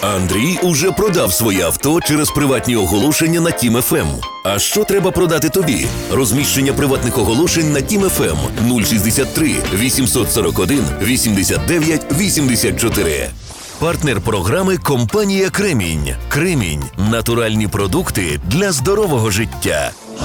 Андрій уже продав своє авто через приватні оголошення на Тім ФМ. А що треба продати тобі? Розміщення приватних оголошень на Тім ФМ 063 841 89 84. Партнер програми – компанія «Кремінь». «Кремінь» – натуральні продукти для здорового життя.